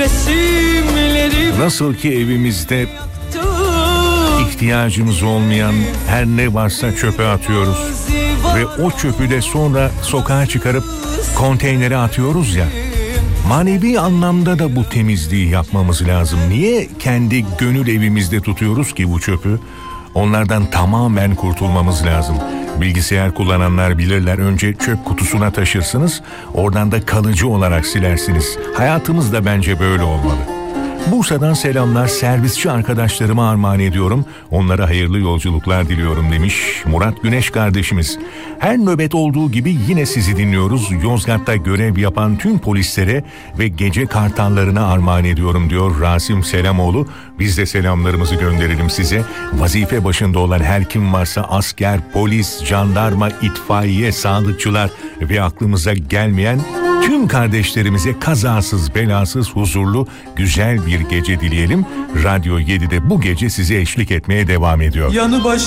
Nasıl ki evimizde ihtiyacımız olmayan her ne varsa çöpe atıyoruz ve o çöpü de sonra sokağa çıkarıp konteynere atıyoruz ya. Manevi anlamda da bu temizliği yapmamız lazım. Niye kendi gönül evimizde tutuyoruz ki bu çöpü? Onlardan tamamen kurtulmamız lazım. Bilgisayar kullananlar bilirler, önce çöp kutusuna taşırsınız, oradan da kalıcı olarak silersiniz. Hayatımız da bence böyle olmalı. Bursa'dan selamlar, servisçi arkadaşlarıma armağan ediyorum. Onlara hayırlı yolculuklar diliyorum demiş Murat Güneş kardeşimiz. Her nöbet olduğu gibi yine sizi dinliyoruz. Yozgat'ta görev yapan tüm polislere ve gece kartallarına armağan ediyorum diyor Rasim Selamoğlu. Biz de selamlarımızı gönderelim size. Vazife başında olan her kim varsa asker, polis, jandarma, itfaiye, sağlıkçılar ve aklımıza gelmeyen tüm kardeşlerimize kazasız belasız huzurlu güzel bir gece dileyelim. Radyo 7'de bu gece size eşlik etmeye devam ediyor.